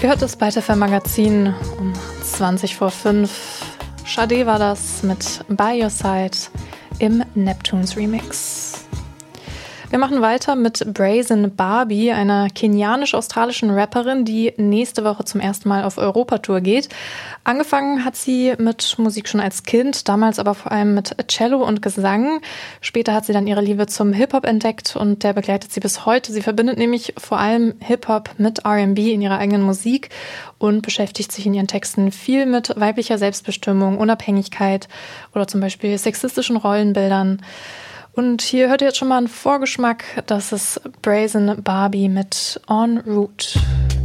Ihr hört das Byte Magazin um 20 vor 5. Sade war das mit By Your Side im Neptunes Remix. Wir machen weiter mit Brazen Barbie, einer kenianisch-australischen Rapperin, die nächste Woche zum ersten Mal auf Europatour geht. Angefangen hat sie mit Musik schon als Kind, damals aber vor allem mit Cello und Gesang. Später hat sie dann ihre Liebe zum Hip-Hop entdeckt und der begleitet sie bis heute. Sie verbindet nämlich vor allem Hip-Hop mit R&B in ihrer eigenen Musik und beschäftigt sich in ihren Texten viel mit weiblicher Selbstbestimmung, Unabhängigkeit oder zum Beispiel sexistischen Rollenbildern. Und hier hört ihr jetzt schon mal einen Vorgeschmack. Das ist Brazen Barbie mit En Route.